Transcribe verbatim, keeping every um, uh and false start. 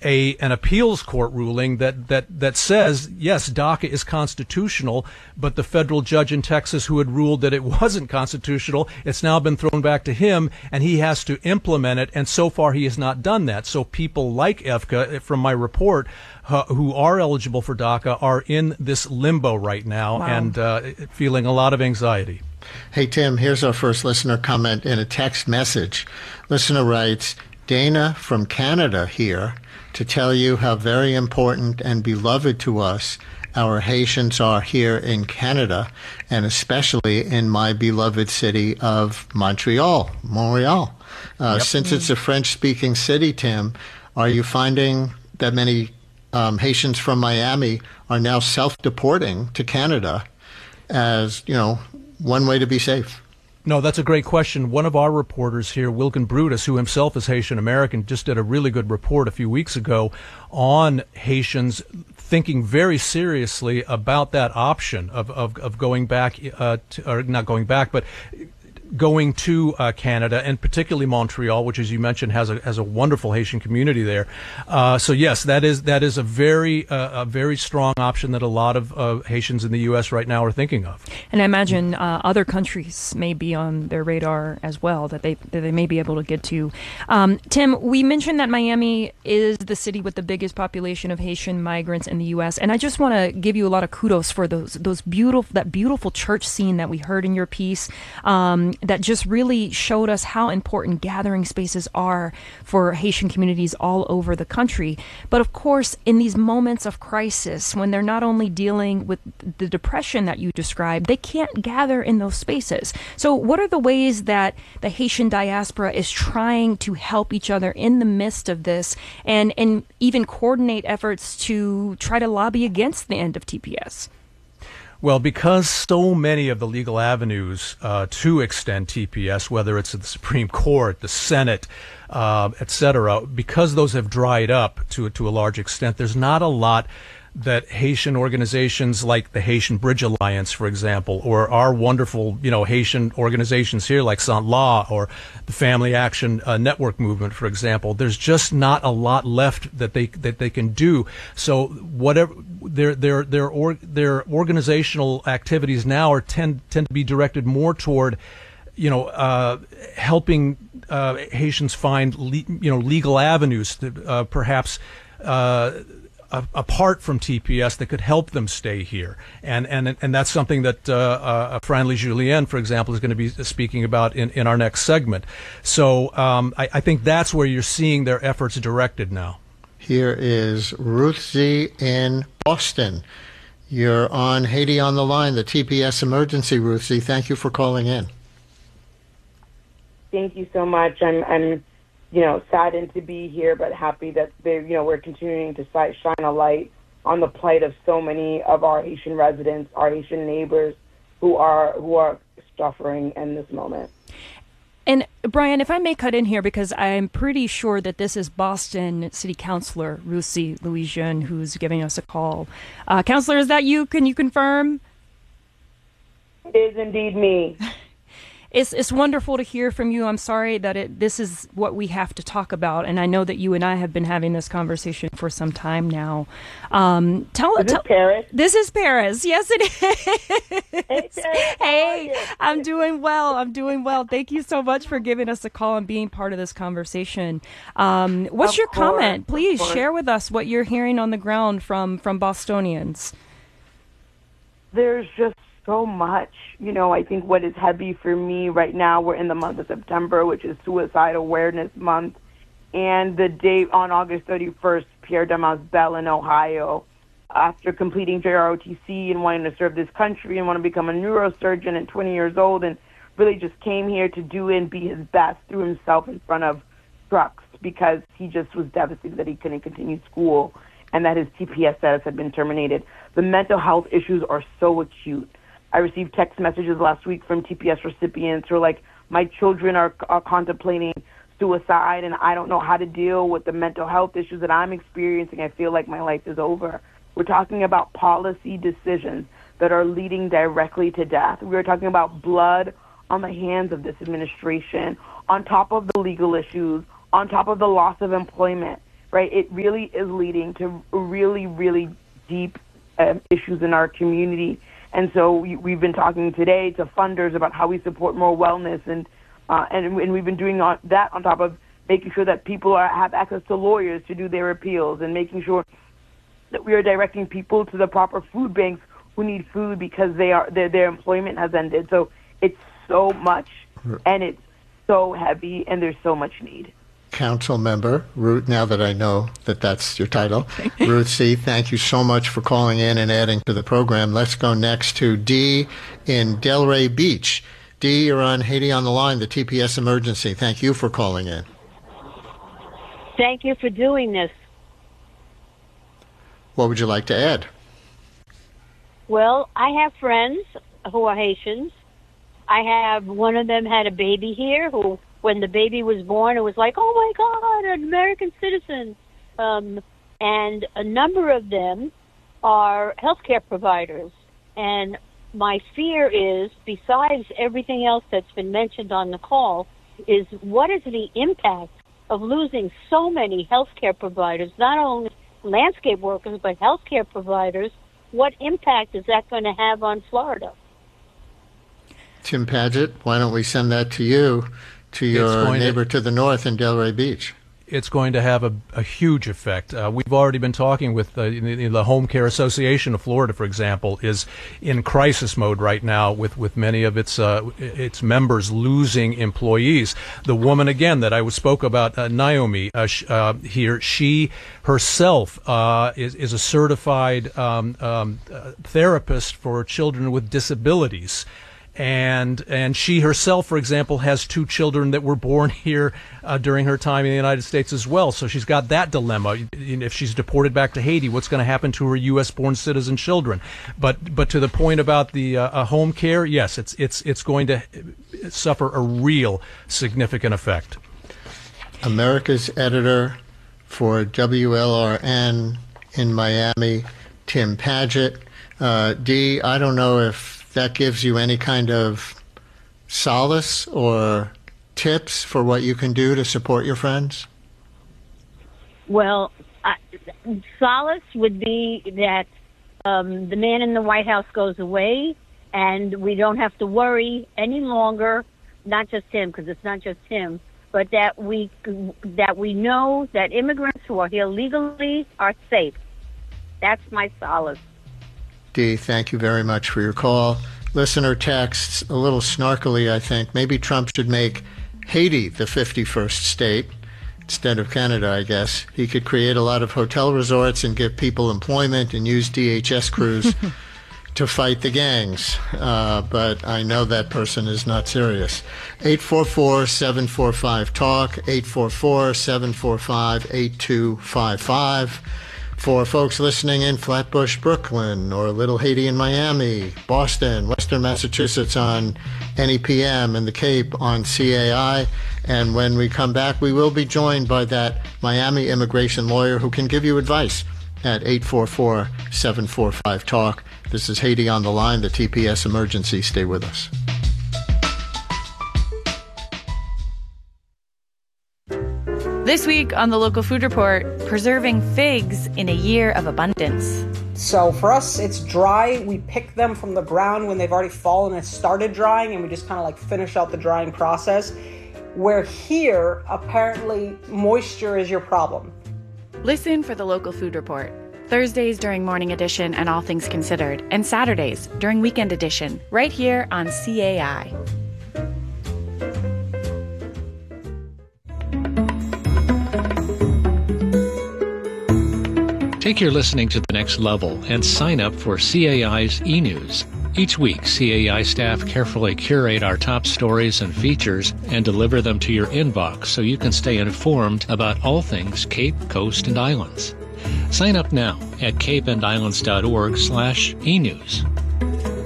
a an appeals court ruling that, that, that says, yes, DACA is constitutional, but the federal judge in Texas who had ruled that it wasn't constitutional, it's now been thrown back to him, and he has to implement it, and so far he has not done that. So people like Evka, from my report, uh, who are eligible for DACA, are in this limbo right now. Wow. and uh, feeling a lot of anxiety. Hey, Tim, here's our first listener comment in a text message. Listener writes, Dana from Canada here to tell you how very important and beloved to us our Haitians are here in Canada, and especially in my beloved city of Montreal, Montreal. Uh, yep. Since it's a French-speaking city, Tim, are you finding that many um, Haitians from Miami are now self-deporting to Canada as, you know, one way to be safe? No, that's a great question. One of our reporters here, Wilkin Brutus, who himself is Haitian American, just did a really good report a few weeks ago on Haitians thinking very seriously about that option of, of, of going back, uh, to, or not going back, but going to uh, Canada, and particularly Montreal, which, as you mentioned, has a has a wonderful Haitian community there. Uh, so yes, that is that is a very uh, a very strong option that a lot of uh, Haitians in the U S right now are thinking of. And I imagine uh, other countries may be on their radar as well that they that they may be able to get to. Um, Tim, we mentioned that Miami is the city with the biggest population of Haitian migrants in the U S, and I just want to give you a lot of kudos for those those beautiful that beautiful church scene that we heard in your piece. Um, that just really showed us how important gathering spaces are for Haitian communities all over the country. But of course, in these moments of crisis, when they're not only dealing with the depression that you described, they can't gather in those spaces. So what are the ways that the Haitian diaspora is trying to help each other in the midst of this, and, and even coordinate efforts to try to lobby against the end of T P S? Well, because so many of the legal avenues uh, to extend T P S, whether it's at the Supreme Court, the Senate, uh, et cetera, because those have dried up to to a large extent, there's not a lot that Haitian organizations like the Haitian Bridge Alliance, for example, or our wonderful, you know, Haitian organizations here like Sant La or the Family Action uh, Network movement, for example, there's just not a lot left that they that they can do. So whatever their their their or, their organizational activities now are tend tend to be directed more toward, you know, uh, helping uh, Haitians find le- you know legal avenues to uh, perhaps. Uh, apart from T P S that could help them stay here. And and and that's something that uh, uh, Franley Julien, for example, is going to be speaking about in, in our next segment. So um, I, I think that's where you're seeing their efforts directed now. Here is Ruth Z. in Boston. You're on Haiti on the Line, the T P S emergency, Ruth Z. Thank you for calling in. Thank you so much. I'm, I'm you know, saddened to be here, but happy that they, you know, we're continuing to shine a light on the plight of so many of our Haitian residents, our Haitian neighbors, who are who are suffering in this moment. And Brian, if I may cut in here, because I'm pretty sure that this is Boston City Councilor Ruthie Louis-Jeune who's giving us a call. Uh, Councilor, is that you? Can you confirm? It is indeed me. It's it's wonderful to hear from you. I'm sorry that it this is what we have to talk about, and I know that you and I have been having this conversation for some time now. Um, tell is this tell, Paris? This is Paris. Yes, it is. Hey, Paris, hey I'm doing well. I'm doing well. Thank you so much for giving us a call and being part of this conversation. Um, what's of your course, comment? Please share with us what you're hearing on the ground from from Bostonians. There's just so much. You know, I think what is heavy for me right now, we're in the month of September, which is Suicide Awareness Month, and the date on August thirty-first, Pierre Damas Bell in Ohio, after completing J R O T C and wanting to serve this country and want to become a neurosurgeon at twenty years old, and really just came here to do and be his best, threw himself in front of trucks because he just was devastated that he couldn't continue school and that his T P S status had been terminated. The mental health issues are so acute. I received text messages last week from T P S recipients who are like, my children are, are contemplating suicide and I don't know how to deal with the mental health issues that I'm experiencing. I feel like my life is over. We're talking about policy decisions that are leading directly to death. We're talking about blood on the hands of this administration, on top of the legal issues, on top of the loss of employment. right, it really is leading to really, really deep um, issues in our community. And so we, we've been talking today to funders about how we support more wellness, and uh, and, and we've been doing on, that on top of making sure that people are, have access to lawyers to do their appeals, and making sure that we are directing people to the proper food banks who need food because they are their their employment has ended. So it's so much, and it's so heavy, and there's so much need. Council member Ruth, now that I know that that's your title, Ruth C., thank you so much for calling in and adding to the program. Let's go next to Dee in Delray Beach. Dee, you're on Haiti on the Line, the T P S emergency. Thank you for calling in. Thank you for doing this. What would you like to add? Well, I have friends who are Haitians. I have one of them had a baby here who, when the baby was born, it was like, oh my God, an American citizen. Um, and a number of them are healthcare providers. And my fear is, besides everything else that's been mentioned on the call, is what is the impact of losing so many healthcare providers, not only landscape workers, but healthcare providers? What impact is that going to have on Florida? Tim Padgett, why don't we send that to you, to your neighbor to, to the north in Delray Beach? It's going to have a, a huge effect. Uh, we've already been talking with the, the Home Care Association of Florida, for example, is in crisis mode right now with, with many of its uh, its members losing employees. The woman, again, that I spoke about, uh, Naomi, uh, sh- uh, here, she herself uh, is, is a certified um, um, uh, therapist for children with disabilities. And and she herself, for example, has two children that were born here uh, during her time in the United States as well. So she's got that dilemma. If she's deported back to Haiti, what's going to happen to her U S born citizen children? But but to the point about the uh, uh, home care, yes, it's it's it's going to suffer a real significant effect. America's editor for W L R N in Miami, Tim Padgett. Uh, Dee, I don't know if that gives you any kind of solace or tips for what you can do to support your friends? Well, uh, solace would be that um, the man in the White House goes away, and we don't have to worry any longer, not just him, because it's not just him, but that we that we know that immigrants who are here legally are safe. That's my solace. Dee, thank you very much for your call. Listener texts, a little snarkily, I think, maybe Trump should make Haiti the fifty-first state instead of Canada, I guess. He could create a lot of hotel resorts and give people employment and use D H S crews to fight the gangs. Uh, but I know that person is not serious. eight four four, seven four five, TALK, eight four four, seven four five, eight two five five. For folks listening in Flatbush, Brooklyn, or Little Haiti in Miami, Boston, Western Massachusetts on N E P M, and the Cape on C A I. And when we come back, we will be joined by that Miami immigration lawyer who can give you advice at eight four four, seven four five, TALK. This is Haiti on the Line, the T P S emergency. Stay with us. This week on the Local Food Report, preserving figs in a year of abundance. So for us, it's dry. We pick them from the ground when they've already fallen and started drying, and we just kind of like finish out the drying process. Where here, apparently, moisture is your problem. Listen for the Local Food Report. Thursdays during Morning Edition and All Things Considered, and Saturdays during Weekend Edition, right here on C A I. Take your listening to the next level and sign up for C A I's e-news. Each week, C A I staff carefully curate our top stories and features and deliver them to your inbox so you can stay informed about all things Cape, Coast, and Islands. Sign up now at cape and islands dot org slash e news.